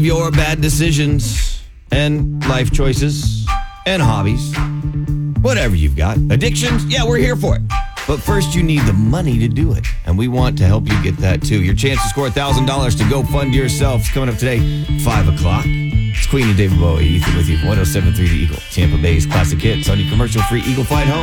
your bad decisions and life choices and hobbies. Whatever you've got. Addictions, yeah, we're here for it. But first, you need the money to do it. And we want to help you get that, too. Your chance to score $1,000 to go fund yourself is coming up today, 5 o'clock. It's Queen and David Bowie, Ethan with you, 107.3 The Eagle. Tampa Bay's classic hits on your commercial-free Eagle Flight home.